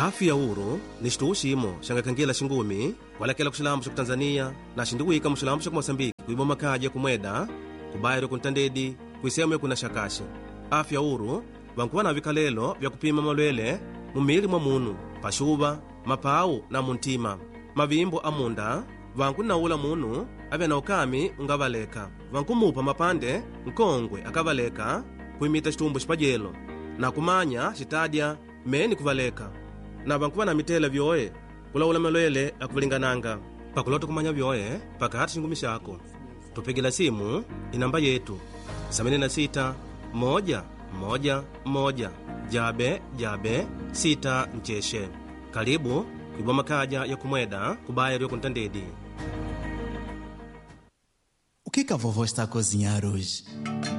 afya uru ni citu cimo xangakangila xingumi walekela ku xilambo xa ku Tanzania na xindiwika mu xilambo xa ku Mosambiki kuiboma kaja kumweda kubayiro ku ntandedi kuisemo kuna xakaxi. afya uru vankuva na vikalelo vya kupima malwele mumili mwa munu paxuva mapau na muntima mavimbo amunda vanku naula munu avya na ukami ungavaleka vankumupa mapande nkongwe akavaleka kuimita xitumbo xipajelo na kumanya xitadya meni kuvaleka na vankuva na mitela vyoe kulaula malwele akuvalingananga pakulota kumanya vyoe pakati xingumi xako tupigila simu inamba yetu 76 111 jabe 6 mchexe. Karibu kuiboma kaja ya kumweda kubayiro ku ntandedi. O que a vovó está a cozinhar hoje?